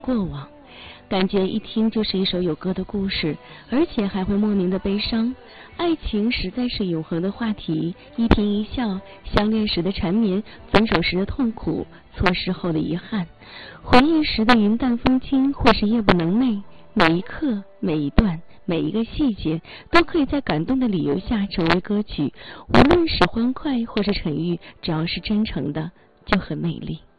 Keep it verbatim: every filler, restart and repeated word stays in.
过往，感觉一听就是一首有歌的故事，而且还会莫名的悲伤。爱情实在是永恒的话题，一颦一笑，相恋时的缠绵，分手时的痛苦，错失后的遗憾，回忆时的云淡风轻，或是夜不能寐。每一刻，每一段，每一个细节，都可以在感动的理由下成为歌曲。无论是欢快或是沉郁，只要是真诚的，就很美丽。